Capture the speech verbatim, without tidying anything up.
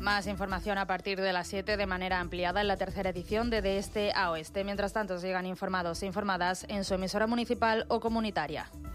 Más información a partir de las siete de manera ampliada en la tercera edición de De Este a Oeste. Mientras tanto, sigan informados e informadas en su emisora municipal o comunitaria.